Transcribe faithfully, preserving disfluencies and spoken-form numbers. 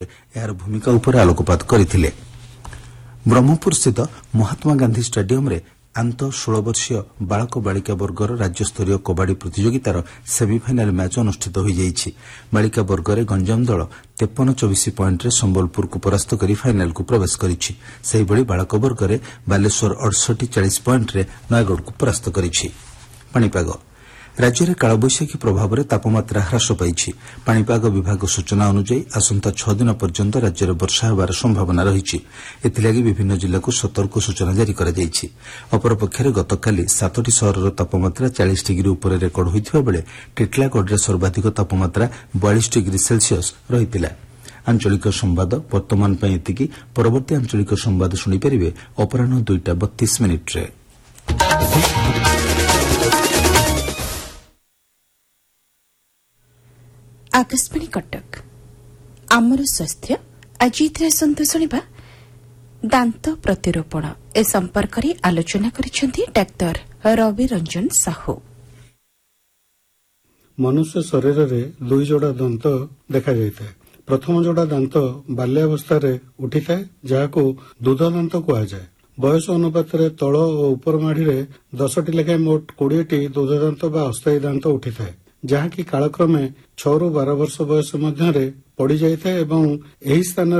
ଏହାର ଭୂମିକା ଉପରେ ଆଲୋକପାତ କରିଥିଲେ। ବ୍ରହ୍ମପୁରସ୍ଥିତ ମହାତ୍ମା ଗାନ୍ଧୀ ଷ୍ଟାଡିୟମରେ ଆନ୍ତ ଷୋଳ ବର୍ଷୀୟ ବାଳକ ବାଳିକା ବର୍ଗର ରାଜ୍ୟସ୍ତରୀୟ କବାଡି ପ୍ରତିଯୋଗିତାର ସେମିଫାଇନାଲ ମ୍ୟାଚ ଅନୁଷ୍ଠିତ ହୋଇଯାଇଛି। ବାଳିକା ବର୍ଗରେ ଗଞ୍ଜାମ ଦଳ ତେପନ ଚବିଶ ପଏଣ୍ଟରେ ସମ୍ବଲପୁରକୁ ପରାସ୍ତ କରି ଫାଇନାଲକୁ ପ୍ରବେଶ କରିଛି। ସେହିଭଳି ବାଳକ ବର୍ଗରେ ବାଲେଶ୍ୱର ଅଠଷଠି ଚାଳିଶ ପଏଣ୍ଟରେ ନୟାଗଡ଼କୁ ପରାସ୍ତ କରିଛି। ପାଣିପାଗ ରାଜ୍ୟରେ କାଳବୈଶାଖୀ ପ୍ରଭାବରେ ତାପମାତ୍ରା ହ୍ରାସ ପାଇଛି। ପାଣିପାଗ ବିଭାଗ ସୂଚନା ଅନୁଯାୟୀ ଆସନ୍ତା ଛଅ ଦିନ ପର୍ଯ୍ୟନ୍ତ ରାଜ୍ୟରେ ବର୍ଷା ହେବାର ସମ୍ଭାବନା ରହିଛି। ଏଥିଲାଗି ବିଭିନ୍ନ ଜିଲ୍ଲାକୁ ସତର୍କ ସୂଚନା ଜାରି କରାଯାଇଛି। ଅପରପକ୍ଷରେ ଗତକାଲି ସାତଟି ସହରର ତାପମାତ୍ରା ଚାଳିଶ ଡିଗ୍ରୀ ଉପରେ ରେକର୍ଡ ହୋଇଥିବା ବେଳେ ଟିଟିଲାଗଡ଼ରେ ସର୍ବାଧିକ ତାପମାତ୍ରା ବୟାଳିଶ ଡିଗ୍ରୀ ସେଲସିୟସ୍ ରହିଥିଲା। ଆଞ୍ଚଳିକ ସମ୍ବାଦ ବର୍ତ୍ତମାନ ପାଇଁ ଏତିକି। ପରବର୍ତ୍ତୀ ଆଞ୍ଚଳିକ ସମ୍ବାଦ ଶୁଣିପାରିବେ ଅପରାହ୍ନ ଦୁଇଟା ବତିଶ ମିନିଟ୍ରେ। ଆକାଶବାଣୀ କଟକ ଆମର ସ୍ୱାସ୍ଥ୍ୟ ଆଜି ଏଥିରେ ଆସନ୍ତୁ ଶୁଣିବା ଦାନ୍ତ ପ୍ରତିରୋପଣ। ଏ ସମ୍ପର୍କରେ ଆଲୋଚନା କରିଛନ୍ତି ଡାକ୍ତର ରବି ରଞ୍ଜନ ସାହୁ। ମନୁଷ୍ୟ ଶରୀରରେ ଦୁଇ ଯୋଡ଼ା ଦାନ୍ତ ଦେଖାଯାଇଥାଏ। ପ୍ରଥମ ଯୋଡ଼ା ଦାନ୍ତ ବାଲ୍ୟାବସ୍ଥାରେ ଉଠିଥାଏ, ଯାହାକୁ ଦୁଧ ଦାନ୍ତ କୁହାଯାଏ। ବୟସ ଅନୁପାତରେ ତଳ ଓ ଉପର ମାଢିରେ ଦଶଟି ଲେଖାଏଁ ମୋଟ କୋଡ଼ିଏଟି ଦୁଧ ଦାନ୍ତ ବା ଅସ୍ଥାୟୀ ଦାନ୍ତ ଉଠିଥାଏ, ଯାହାକି କାଳକ୍ରମେ ଛଅରୁ ବାର ବର୍ଷ ବୟସ ମଧ୍ୟରେ ପଡ଼ିଯାଇଥାଏ ଏବଂ ଏହି ସ୍ଥାନରେ